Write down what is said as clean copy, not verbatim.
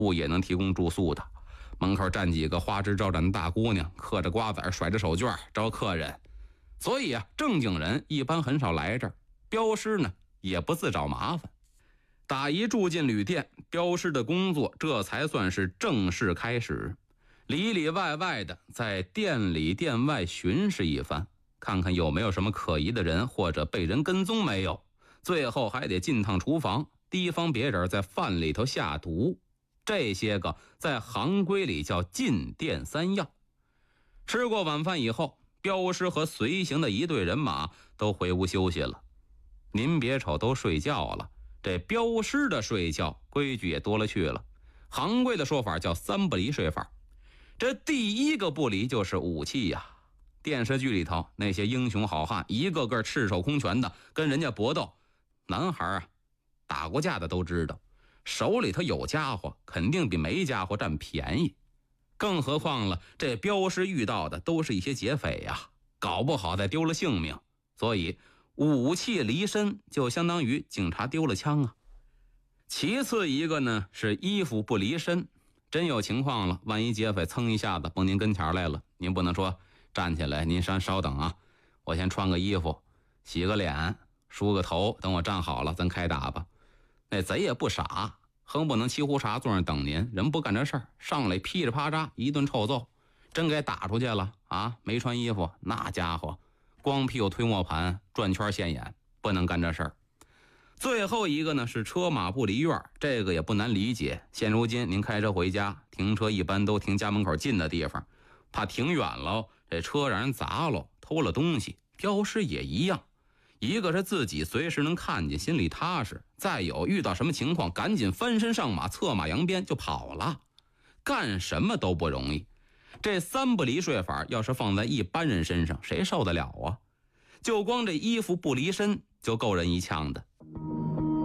物业能提供住宿的。门口站几个花枝招展的大姑娘，嗑着瓜子甩着手绢招客人。所以正经人一般很少来这儿，镖师呢也不自找麻烦。打一住进旅店，镖师的工作这才算是正式开始，里里外外的在店里店外巡视一番，看看有没有什么可疑的人或者被人跟踪没有，最后还得进趟厨房，提防别人在饭里头下毒。这些个在行规里叫进店三要。吃过晚饭以后，镖师和随行的一队人马都回屋休息了。您别瞅都睡觉了，这镖师的睡觉规矩也多了去了。行规的说法叫三不离睡法。这第一个不离就是武器呀。电视剧里头那些英雄好汉一个个赤手空拳的跟人家搏斗，男孩打过架的都知道，手里头有家伙肯定比没家伙占便宜。更何况了，这镖师遇到的都是一些劫匪呀，搞不好再丢了性命，所以武器离身就相当于警察丢了枪啊。其次一个呢是衣服不离身，真有情况了，万一劫匪噌一下子蹦您跟前来了，您不能说站起来，您稍等啊，我先穿个衣服，洗个脸，梳个头，等我站好了咱开打吧。那贼也不傻，横不能沏壶茶坐那等您，人不干这事儿，上来噼里啪嚓一顿臭揍，真给打出去了啊！没穿衣服，那家伙光屁股推磨盘，转圈现眼，不能干这事儿。最后一个呢是车马不离院，这个也不难理解。现如今您开车回家，停车一般都停家门口近的地方，怕停远了这车让人砸了，偷了东西。镖师也一样，一个是自己随时能看见，心里踏实，再有遇到什么情况赶紧翻身上马，策马扬鞭就跑了。干什么都不容易，这三不离睡法要是放在一般人身上谁受得了啊？就光这衣服不离身就够人一呛的。